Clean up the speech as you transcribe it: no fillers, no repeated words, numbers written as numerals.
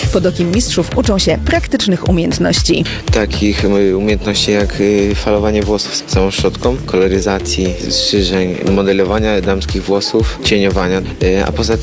Pod okiem mistrzów uczą się praktycznych umiejętności. Takich umiejętności jak falowanie włosów z całą szczotką, koloryzacji, strzyżeń, modelowania damskich włosów, cieniowania, a poza